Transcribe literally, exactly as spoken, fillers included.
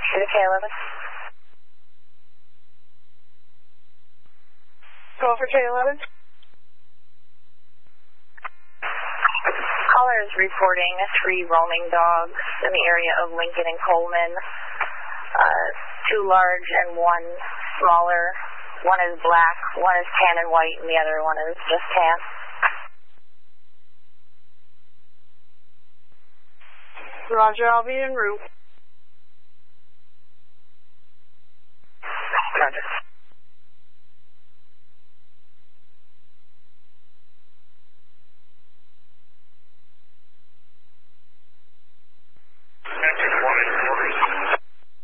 to the K eleven. Call for K eleven. Caller is reporting three roaming dogs in the area of Lincoln and Coleman. Uh, two large and one smaller. One is black, one is tan and white, and the other one is just tan. Roger, I'll be en route. Roger.